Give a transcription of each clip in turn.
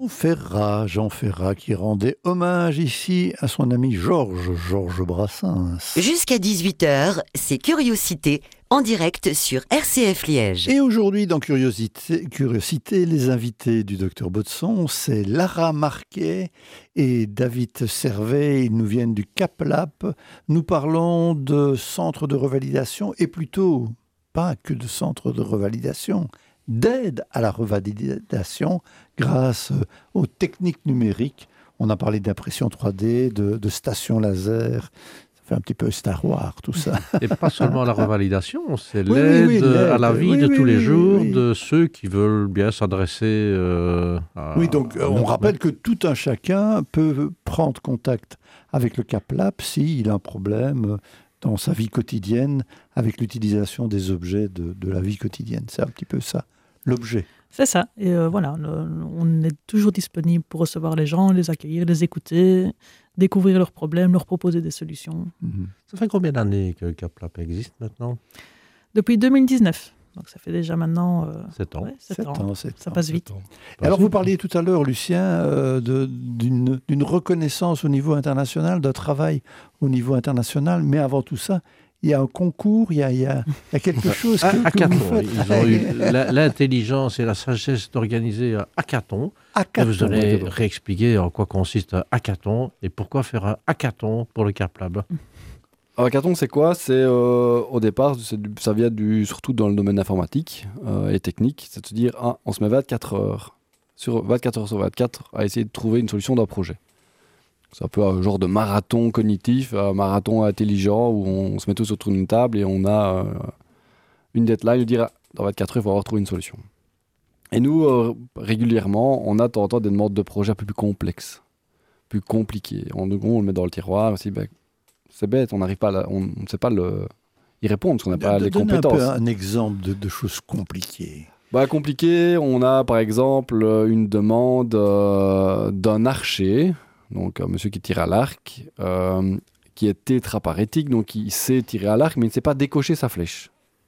Jean Ferrat, qui rendait hommage ici à son ami Georges Brassens. Jusqu'à 18h, c'est Curiosité, en direct sur RCF Liège. Et aujourd'hui, dans Curiosité, les invités du Dr Baudson, c'est Lara Marquet et David Servet. Ils nous viennent du CAPLAP. Nous parlons de centres de revalidation et plutôt pas que de centres de revalidation, d'aide à la revalidation grâce aux techniques numériques. On a parlé d'impression 3D, de stations laser. Ça fait un petit peu Star Wars, tout ça. Et pas seulement la revalidation, c'est l'aide à la vie de tous les jours de ceux qui veulent bien s'adresser à... Oui, donc on rappelle que tout un chacun peut prendre contact avec le CAPLAP s'il a un problème dans sa vie quotidienne avec l'utilisation des objets de la vie quotidienne. C'est un petit peu ça, l'objet. C'est ça. Et voilà, on est toujours disponible pour recevoir les gens, les accueillir, les écouter, découvrir leurs problèmes, leur proposer des solutions. Mm-hmm. Ça fait combien d'années que CAPLAP existe maintenant ? Depuis 2019. Donc ça fait déjà maintenant 7 ans. Ouais, 7 ans. Ça passe vite. Alors vous parliez tout à l'heure, Lucien, d'une reconnaissance au niveau international, d'un travail au niveau international, mais avant tout ça, il y a un concours, il y a quelque chose que vous faites. Ils ont eu l'intelligence et la sagesse d'organiser un hackathon. Et vous allez réexpliquer en quoi consiste un hackathon et pourquoi faire un hackathon pour le CAPLAP. Un hackathon, c'est quoi ? C'est au départ, ça vient surtout dans le domaine informatique et technique. C'est de se dire, on se met 24 heures sur 24 à essayer de trouver une solution d'un projet. C'est un peu un genre de marathon cognitif, un marathon intelligent où on se met tous autour d'une table et on a une deadline de dire dans 24 heures, il faut avoir trouvé une solution. Et nous, régulièrement, on a de temps en temps des demandes de projets un peu plus complexes, plus compliqués. On le met dans le tiroir, c'est bête, on n'arrive pas on ne sait pas y répondre parce qu'on n'a pas les compétences. Donne un exemple de choses compliquées. Compliqué, on a par exemple une demande d'un archer, donc un monsieur qui tire à l'arc, qui est tétraparétique, donc il sait tirer à l'arc, mais il ne sait pas décocher sa flèche.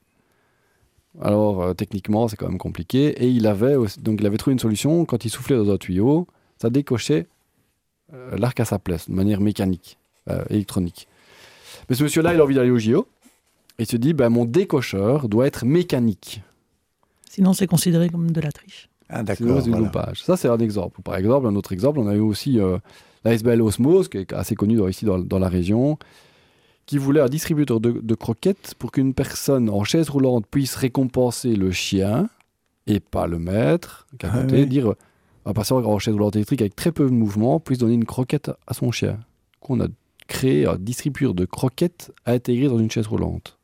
Alors techniquement, c'est quand même compliqué. Et il avait trouvé une solution, quand il soufflait dans un tuyau, ça décochait l'arc à sa place, de manière mécanique, électronique. Mais ce monsieur-là, il a envie d'aller au JO, et il se dit, mon décocheur doit être mécanique. Sinon, c'est considéré comme de la triche. Ah, d'accord. Sinon, c'est une loupage. Ça, c'est un exemple. Par exemple, un autre exemple, on a eu aussi l'ASBL Osmose, qui est assez connu ici dans la région, qui voulait un distributeur de croquettes pour qu'une personne en chaise roulante puisse récompenser le chien, et pas le maître, qu'à côté, dire un patient en chaise roulante électrique avec très peu de mouvement puisse donner une croquette à son chien. Qu'on a créé un distributeur de croquettes à intégrer dans une chaise roulante.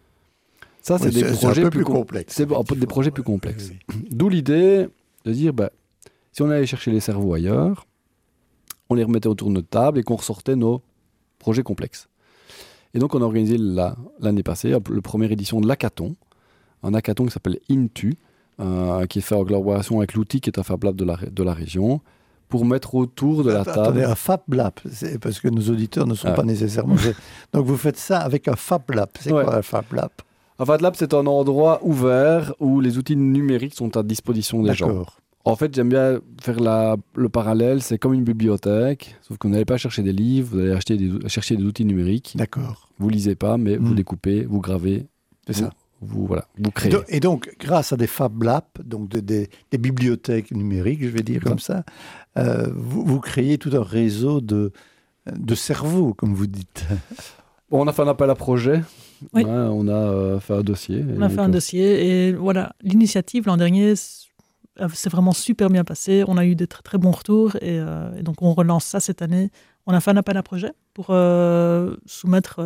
Ça, c'est des projets plus complexes. C'est des projets plus complexes. D'où l'idée de dire, si on allait chercher les cerveaux ailleurs, on les remettait autour de notre table et qu'on ressortait nos projets complexes. Et donc, on a organisé l'année passée la première édition de l'hackathon, un hackathon qui s'appelle Intu, qui est fait en collaboration avec l'outil qui est un Fab Lab de la région, pour mettre autour de la table... Attendez, un Fab Lab, parce que nos auditeurs ne sont pas nécessairement... Donc, vous faites ça avec un Fab Lab. C'est quoi un Fab Lab ? Un Fab Lab, c'est un endroit ouvert où les outils numériques sont à disposition des gens. En fait, j'aime bien faire le parallèle. C'est comme une bibliothèque, sauf que vous n'allez pas chercher des livres, vous allez chercher des outils numériques. D'accord. Vous lisez pas, mais vous découpez, vous gravez. C'est ça. Vous créez. Et donc, grâce à des Fab Labs, donc des bibliothèques numériques, je vais dire comme ça, vous créez tout un réseau de cerveaux, comme vous dites. On a fait un appel à projet. Oui. On a fait un dossier. On a fait un dossier et voilà, l'initiative l'an dernier s'est vraiment super bien passée. On a eu des très, très bons retours et donc on relance ça cette année. On a fait un appel à projet pour soumettre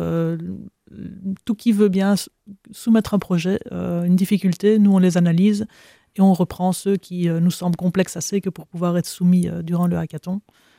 tout qui veut bien soumettre un projet, une difficulté. Nous, on les analyse et on reprend ceux qui nous semblent complexes assez que pour pouvoir être soumis durant le hackathon.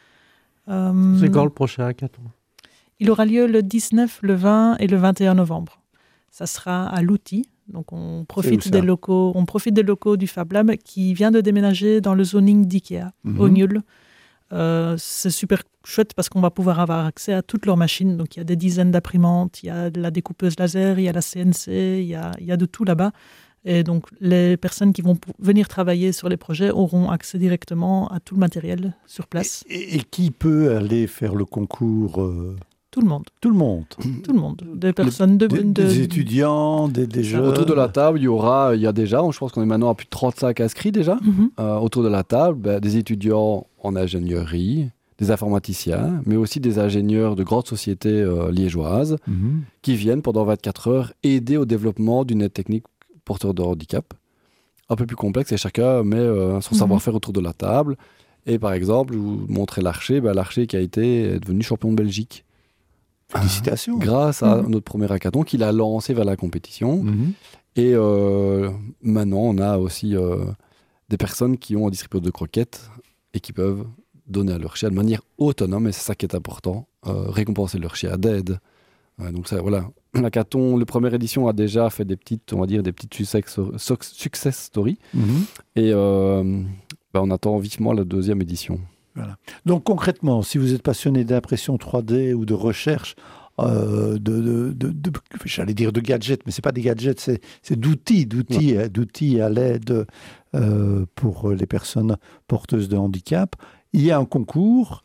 C'est quand le prochain hackathon ? Il aura lieu le 19, le 20 et le 21 novembre. Ça sera à l'outil. Donc on profite des locaux du Fab Lab qui vient de déménager dans le zoning d'IKEA, au Nul. C'est super chouette parce qu'on va pouvoir avoir accès à toutes leurs machines. Donc il y a des dizaines d'imprimantes, il y a de la découpeuse laser, il y a la CNC, il y a de tout là-bas. Et donc, les personnes qui vont venir travailler sur les projets auront accès directement à tout le matériel sur place. Et qui peut aller faire le concours Tout le monde. Tout le monde. Tout le monde. Des personnes des étudiants, des jeunes. Autour de la table, il y a déjà, je pense qu'on est maintenant à plus de 35 inscrits déjà. Autour de la table, des étudiants en ingénierie, des informaticiens, mais aussi des ingénieurs de grandes sociétés liégeoises qui viennent pendant 24 heures aider au développement d'une aide technique porteur de handicap. Un peu plus complexe et chacun met son savoir-faire autour de la table. Et par exemple, je vous montrer l'archer, l'archer qui est devenu champion de Belgique. Félicitations. Grâce à notre premier hackathon qu'il a lancé vers la compétition. Et maintenant, on a aussi des personnes qui ont un distributeur de croquettes et qui peuvent donner à leur chien de manière autonome, et c'est ça qui est important, récompenser leur chien d'aide. Donc ça, voilà. L'hackathon, la première édition a déjà fait des petites success stories. Et on attend vivement la deuxième édition. Voilà. Donc concrètement, si vous êtes passionné d'impression 3D ou de recherche, j'allais dire de gadgets, mais c'est pas des gadgets, c'est d'outils à l'aide pour les personnes porteuses de handicap. Il y a un concours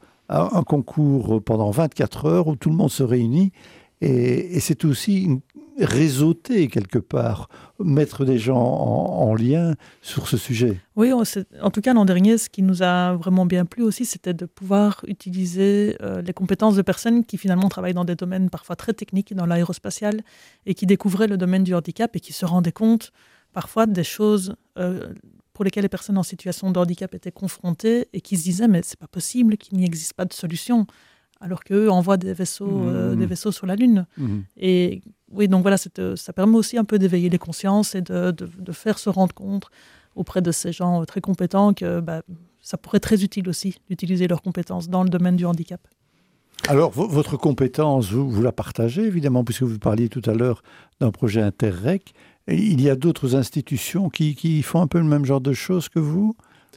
pendant 24 heures où tout le monde se réunit et c'est aussi réseauter quelque part, mettre des gens en lien sur ce sujet. Oui, en tout cas l'an dernier, ce qui nous a vraiment bien plu aussi, c'était de pouvoir utiliser les compétences de personnes qui finalement travaillent dans des domaines parfois très techniques, dans l'aérospatial, et qui découvraient le domaine du handicap et qui se rendaient compte parfois des choses pour lesquelles les personnes en situation de handicap étaient confrontées et qui se disaient « mais c'est pas possible qu'il n'y existe pas de solution ». Alors qu'eux envoient des vaisseaux sur la Lune. Et oui, donc voilà, ça permet aussi un peu d'éveiller les consciences et de faire se rendre compte auprès de ces gens très compétents que ça pourrait être très utile aussi d'utiliser leurs compétences dans le domaine du handicap. Alors, votre compétence, vous la partagez évidemment, puisque vous parliez tout à l'heure d'un projet Interrec. Il y a d'autres institutions qui font un peu le même genre de choses que vous ?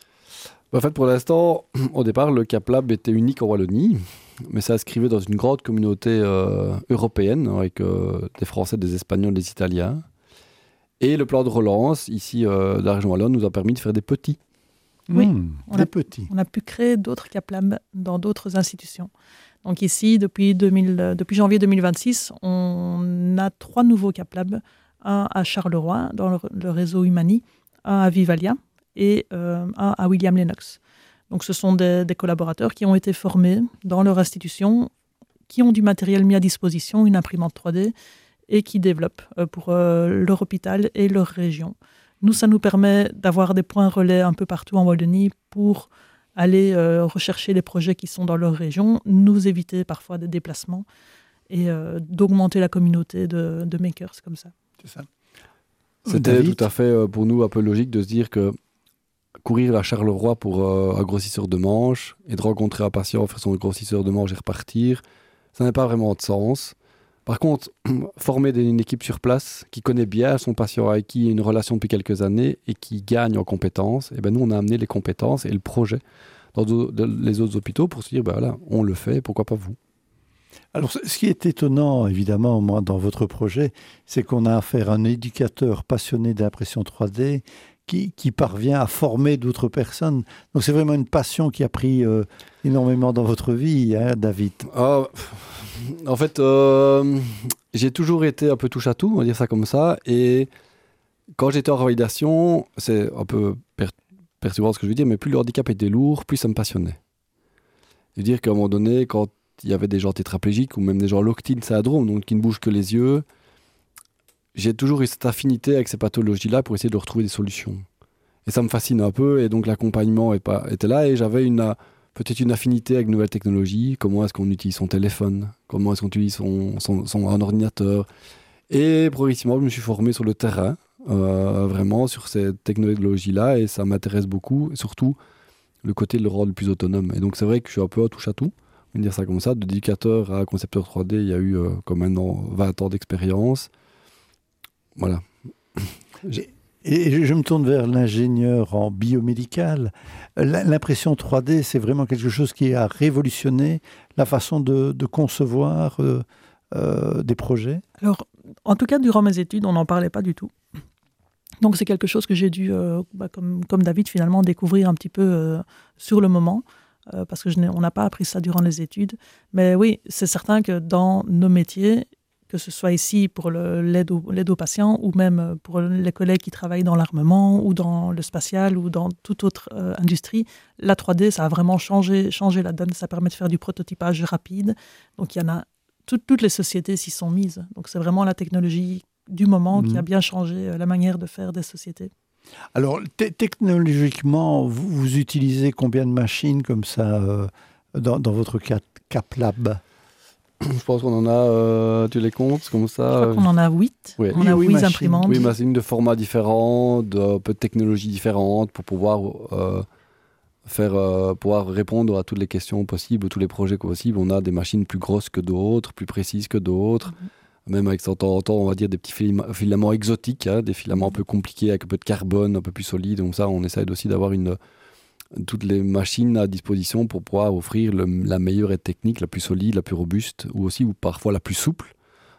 En fait, pour l'instant, au départ, le CapLab était unique en Wallonie, mais ça s'inscrivait dans une grande communauté européenne, avec des Français, des Espagnols, des Italiens. Et le plan de relance, ici, de la région Wallonne, nous a permis de faire des petits. Oui, petits. On a pu créer d'autres CapLab dans d'autres institutions. Donc ici, depuis janvier 2026, on a 3 nouveaux CapLab, un à Charleroi, dans le réseau Humani, un à Vivalia, et un à William Lennox. Donc ce sont des collaborateurs qui ont été formés dans leur institution, qui ont du matériel mis à disposition, une imprimante 3D, et qui développent pour leur hôpital et leur région. Nous, ça nous permet d'avoir des points relais un peu partout en Wallonie pour aller rechercher les projets qui sont dans leur région, nous éviter parfois des déplacements et d'augmenter la communauté de makers comme ça. C'est ça. C'était tout à fait pour nous un peu logique de se dire que courir à Charleroi pour un grossisseur de manches et de rencontrer un patient, faire son grossisseur de manches et repartir, ça n'a pas vraiment de sens. Par contre, former une équipe sur place qui connaît bien son patient avec qui il y a une relation depuis quelques années et qui gagne en compétences, et nous on a amené les compétences et le projet dans les autres hôpitaux pour se dire voilà, on le fait, pourquoi pas vous. Alors, ce qui est étonnant, évidemment, moi, dans votre projet, c'est qu'on a affaire à un éducateur passionné d'impression 3D qui parvient à former d'autres personnes. Donc, c'est vraiment une passion qui a pris énormément dans votre vie, hein, David. En fait, j'ai toujours été un peu touche-à-tout, on va dire ça comme ça. Et quand j'étais en revalidation, c'est un peu perturbant ce que je veux dire, mais plus le handicap était lourd, plus ça me passionnait. Je veux dire qu'à un moment donné, quand il y avait des gens tétraplégiques ou même des gens Locked-in syndrome, donc qui ne bougent que les yeux, j'ai toujours eu cette affinité avec ces pathologies-là pour essayer de retrouver des solutions. Et ça me fascine un peu, et donc l'accompagnement était là, et j'avais peut-être une affinité avec de nouvelles technologies, comment est-ce qu'on utilise son téléphone, comment est-ce qu'on utilise un ordinateur. Et progressivement, je me suis formé sur le terrain, vraiment sur ces technologies-là, et ça m'intéresse beaucoup, et surtout le côté de le rendre plus autonome. Et donc c'est vrai que je suis un peu à touche-à-tout, on va dire ça comme ça, d'éducateur à concepteur 3D, il y a eu comme maintenant 20 ans d'expérience. Voilà. Et je me tourne vers l'ingénieur en biomédical. L'impression 3D, c'est vraiment quelque chose qui a révolutionné la façon de concevoir des projets. Alors, en tout cas, durant mes études, on n'en parlait pas du tout. Donc c'est quelque chose que j'ai dû, comme David finalement, découvrir un petit peu sur le moment, parce qu'on n'a pas appris ça durant les études. Mais oui, c'est certain que dans nos métiers, que ce soit ici pour l'aide aux patients ou même pour les collègues qui travaillent dans l'armement ou dans le spatial ou dans toute autre industrie, la 3D, ça a vraiment changé la donne. Ça permet de faire du prototypage rapide. Donc il y en a, toutes les sociétés s'y sont mises. Donc c'est vraiment la technologie du moment qui a bien changé la manière de faire des sociétés. Alors, technologiquement, vous utilisez combien de machines comme ça dans votre CapLab? Je pense qu'on en a, tu les comptes comme ça? Je crois qu'on en a 8. Oui. On a 8 imprimantes. Oui, machines de formats différents, de peu de technologies différentes pour pouvoir pouvoir répondre à toutes les questions possibles, tous les projets possibles. On a des machines plus grosses que d'autres, plus précises que d'autres. Même avec de temps en temps, on va dire des petits filaments exotiques, des filaments un peu compliqués avec un peu de carbone, un peu plus solide. Donc ça, on essaie aussi d'avoir toutes les machines à disposition pour pouvoir offrir la meilleure aide technique, la plus solide, la plus robuste, ou parfois la plus souple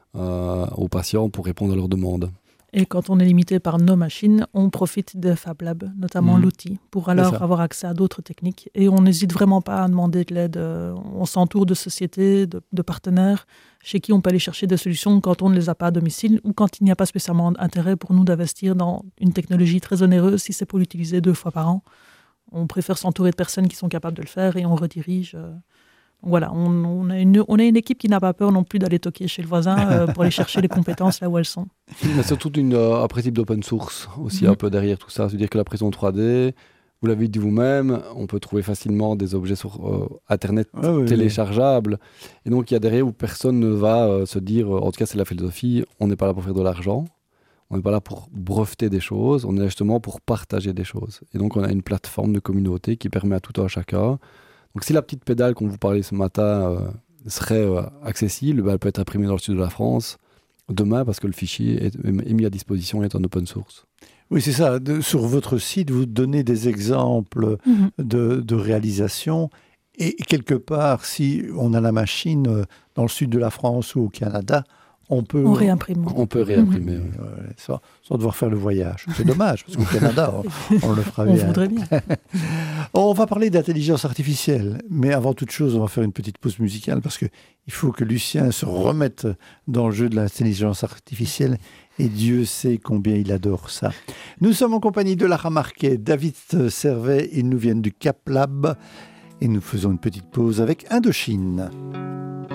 aux patients pour répondre à leurs demandes. Et quand on est limité par nos machines, on profite de Fab Lab, notamment l'outil, pour alors avoir accès à d'autres techniques. Et on n'hésite vraiment pas à demander de l'aide. On s'entoure de sociétés, de partenaires, chez qui on peut aller chercher des solutions quand on ne les a pas à domicile ou quand il n'y a pas spécialement d'intérêt pour nous d'investir dans une technologie très onéreuse si c'est pour l'utiliser 2 fois par an. On préfère s'entourer de personnes qui sont capables de le faire et on redirige. Voilà, on a une équipe qui n'a pas peur non plus d'aller toquer chez le voisin pour aller chercher les compétences là où elles sont. Mais surtout un principe d'open source aussi un peu derrière tout ça. C'est-à-dire que la prison 3D, vous l'avez dit vous-même, on peut trouver facilement des objets sur Internet téléchargeables. Et donc il y a derrière où personne ne va se dire, en tout cas c'est la philosophie, on n'est pas là pour faire de l'argent, on n'est pas là pour breveter des choses, on est là justement pour partager des choses. Et donc on a une plateforme de communauté qui permet à tout un chacun. Donc si la petite pédale qu'on vous parlait ce matin serait accessible, elle peut être imprimée dans le sud de la France demain parce que le fichier est mis à disposition et est en open source. Oui, c'est ça. Sur votre site, vous donnez des exemples de réalisation. Et quelque part, si on a la machine dans le sud de la France ou au Canada, on réimprime. On peut réimprimer. Sans devoir faire le voyage. C'est dommage, parce qu'au Canada, on le fera bien. On voudrait bien. On va parler d'intelligence artificielle. Mais avant toute chose, on va faire une petite pause musicale parce qu'il faut que Lucien se remette dans le jeu de l'intelligence artificielle. Et Dieu sait combien il adore ça. Nous sommes en compagnie de Lara Marquet, David Servet. Ils nous viennent du CapLab. Et nous faisons une petite pause avec Indochine.